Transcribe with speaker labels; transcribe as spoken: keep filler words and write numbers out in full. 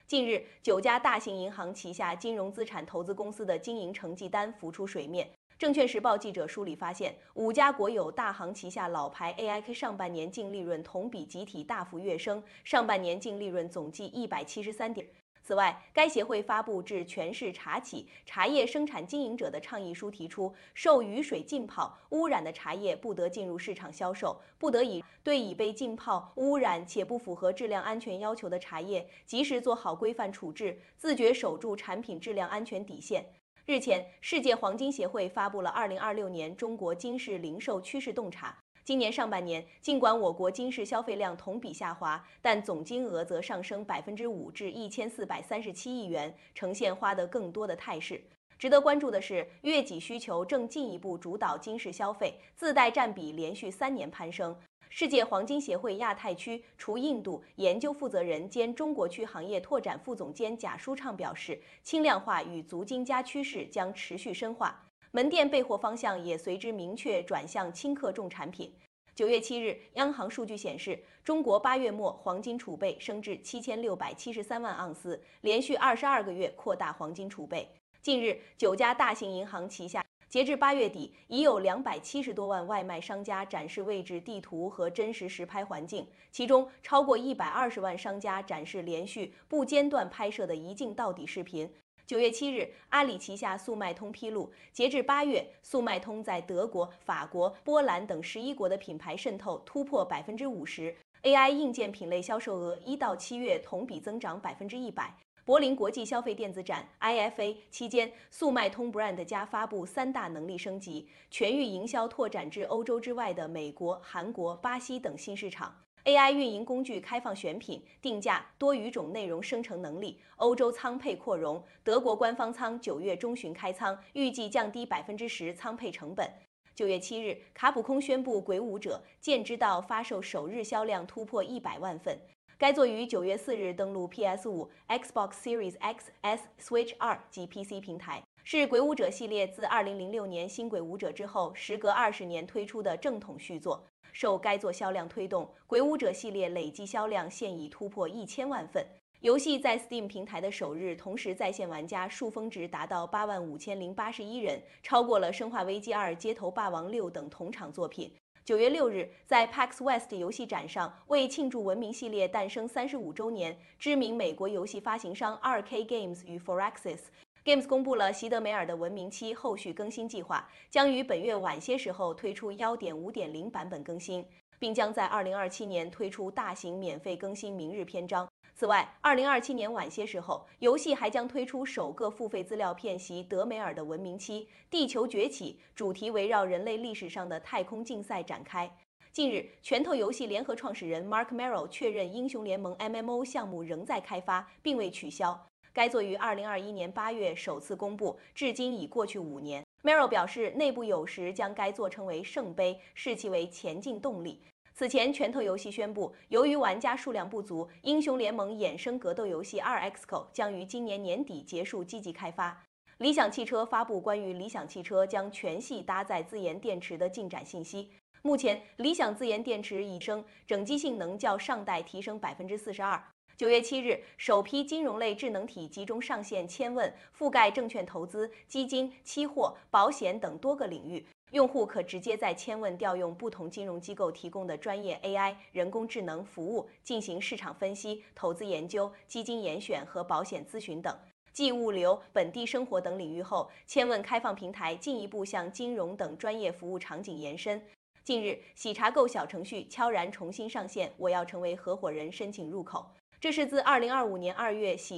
Speaker 1: 近日，九家大型银行旗下金融资产投资公司的经营成绩单浮出水面。证券时报记者梳理发现，五家国有大行旗下老牌 A I K 上半年净利润同比集体大幅跃升，上半年净利润总计一百七十三点。此外，该协会发布致全市茶企、茶叶生产经营者的倡议书，提出受雨水浸泡污染的茶叶不得进入市场销售，不得以对已被浸泡、污染且不符合质量安全要求的茶叶及时做好规范处置，自觉守住产品质量安全底线。日前，世界黄金协会发布了二零二六年中国金饰零售趋势洞察。今年上半年，尽管我国金饰消费量同比下滑，但总金额则上升百分之五至一千四百三十七亿元，呈现花得更多的态势。值得关注的是，月己需求正进一步主导金饰消费，自带占比连续三年攀升。世界黄金协会亚太区除印度研究负责人兼中国区行业拓展副总监贾舒畅表示，轻量化与足金加趋势将持续深化。门店备货方向也随之明确转向轻克重产品。九月七日，央行数据显示，中国八月末黄金储备升至七千六百七十三万盎司，连续二十二个月扩大黄金储备。近日，九家大型银行旗下，截至八月底，已有两百七十多万外卖商家展示位置地图和真实实拍环境，其中超过一百二十万商家展示连续不间断拍摄的一镜到底视频。九月七日，阿里旗下速卖通披露，截至八月，速卖通在德国、法国、波兰等十一国的品牌渗透突破百分之五十。A I 硬件品类销售额一到七月同比增长百分之一百。柏林国际消费电子展 I F A 期间，速卖通 Brand 家发布三大能力升级，全域营销拓展至欧洲之外的美国、韩国、巴西等新市场。A I 运营工具开放选品、定价、多语种内容生成能力，欧洲仓配扩容，德国官方仓九月中旬开仓，预计降低百分之十仓配成本。九月七日，卡普空宣布《鬼武者：剑之道》发售首日销量突破一百万份。该作于九月四日登陆 P S 五、Xbox Series X、S、Switch 二及 P C 平台，是《鬼武者》系列自二零零六年新《鬼武者》之后，时隔二十年推出的正统续作。受该作销量推动，《鬼武者》系列累计销量现已突破一千万份。游戏在 Steam 平台的首日，同时在线玩家数峰值达到八万五千零八十一人，超过了《生化危机二》《街头霸王六》等同场作品。九月六日，在 PAX West 游戏展上，为庆祝文明系列诞生三十五周年，知名美国游戏发行商 二 K Games 与 Firaxis Games 公布了席德梅尔的文明七后续更新计划，将于本月晚些时候推出 一点五点零 版本更新，并将在二零二七年推出大型免费更新明日篇章。此外，二零二七年晚些时候，游戏还将推出首个付费资料片席德梅尔的文明七地球崛起，主题围绕人类历史上的太空竞赛展开。近日，拳头游戏联合创始人 Mark Merrill 确认英雄联盟 M M O 项目仍在开发，并未取消。该作于二零二一年八月首次公布，至今已过去五年。Merrill 表示，内部有时将该作称为圣杯，视其为前进动力。此前，拳头游戏宣布，由于玩家数量不足，英雄联盟衍生格斗游戏 二 X C O 将于今年年底结束积极开发。理想汽车发布关于理想汽车将全系搭载自研电池的进展信息。目前，理想自研电池已升整机性能较上代提升百分之四十二。九月七日，首批金融类智能体集中上线千问，覆盖证券投资、基金、期货、保险等多个领域。用户可直接在千问调用不同金融机构提供的专业 A I 人工智能服务，进行市场分析、投资研究、基金严选和保险咨询等。继物流、本地生活等领域后，千问开放平台进一步向金融等专业服务场景延伸。近日，喜茶购小程序悄然重新上线，我要成为合伙人申请入口。这是自二零二五年二月喜